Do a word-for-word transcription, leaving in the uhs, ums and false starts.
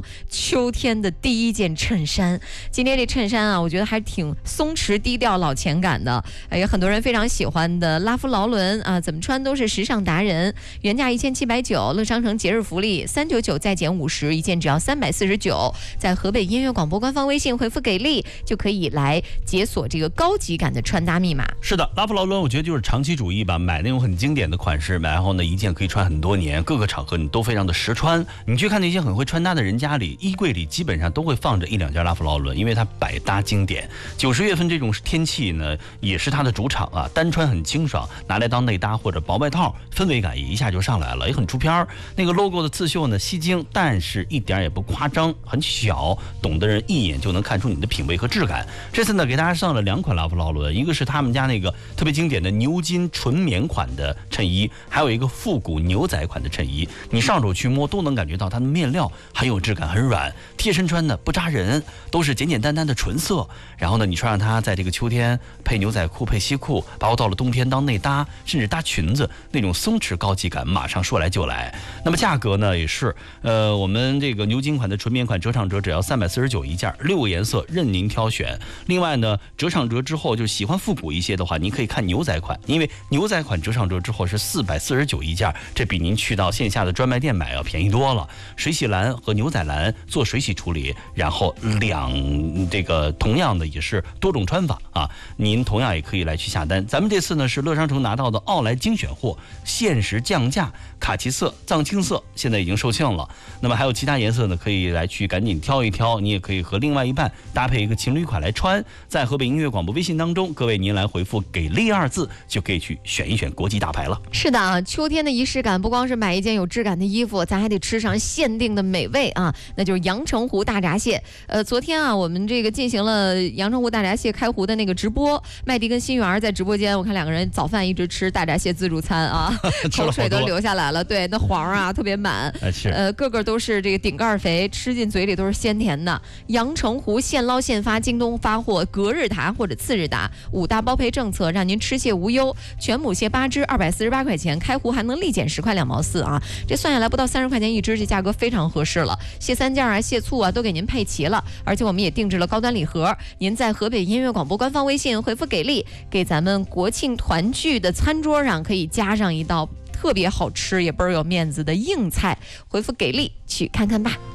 秋天的第一件衬衫。今天这衬衫啊，我觉得还挺松弛低调、老前感的，也很多人非常喜欢的拉夫劳伦啊，怎么穿都是时尚达人。原价一千七百九，乐商城节日福利三九九再减五十，一件只要三百四十九。在河北音乐广播官方微信回复给力，就可以来解锁这个高级感的穿搭密码。 是的，拉夫劳伦我觉得就是长期主义吧，买那种很经典的款式，然后呢一件可以穿很多年，各个场合你都非常的实穿。你去看那些很会穿搭的人家里，衣柜里基本上都会放着一两件拉夫劳伦，因为它百搭经典。九十月份这种天气呢，也是它的主场啊，单穿很清爽，拿来当内搭或者薄外套，氛围感也一下就上来了，也很出片。那个 logo 的刺绣呢吸睛，但是一点也不夸张，很小，懂的人一眼就能看出你的品味和质感。这次呢给大家上了两款拉夫劳伦，一个是他们家那个特别经典的牛津纯棉款的衬衣，还有一个复古牛仔款的衬衣。你上手去摸都能感觉到它的面料很有质感，很软，贴身穿的不扎人，都是简简单单的纯色。然后呢你穿上它，在这个秋天配牛仔裤配西裤，包括到了冬天当内搭甚至搭裙子，那种松弛高级感马上说来就来。那么价格呢也是呃我们这个牛津款的纯棉款折上折只要三百四十九一件，六个颜色任您挑选。另外呢折上折之后就喜欢复古一些的话，您可以看牛仔款，因为牛仔款折上折之后是四百四十九一件，这比您去到线下的专卖店买要便宜多了。水洗蓝和牛仔蓝做水洗处理，然后两这个同样的也是多种穿法啊，您同样也可以来去下单。咱们这次呢是乐商城拿到的奥莱精选货，限时降价，卡其色、藏青色现在已经售罄了。那么还有其他颜色呢，可以来去赶紧挑一挑，你也可以和另外一半搭配一个情侣款来穿。在河北音乐广播微信当中，各位您来回复给力二字，就可以去选一选国际大牌了。 是的啊，秋天的仪式感不光是买一件有质感的衣服，咱还得吃上限定的美味啊，那就是阳澄湖大闸蟹。呃，昨天啊，我们这个进行了阳澄湖大闸蟹开湖的那个直播，麦迪跟新源在直播间，我看两个人早饭一直吃大闸蟹自助餐啊，口水都流下来了。对，那黄啊特别满，呃，个个都是这个顶盖肥，吃进嘴里都是鲜甜的。阳澄湖现捞现发，京东发货，隔日达或者次日达，五大包赔政策，让您吃蟹无忧。全母蟹八只，二百四十八块钱，开湖还能立减十块两毛四啊！这算下来不到三十块钱一只，这价格非常合适了。蟹三件啊、蟹醋啊都给您配齐了，而且我们也定制了高端礼盒。您在河北音乐广播官方微信回复给力，给咱们国庆团聚的餐桌上可以加上一道特别好吃也倍儿有面子的硬菜，回复给力去看看吧。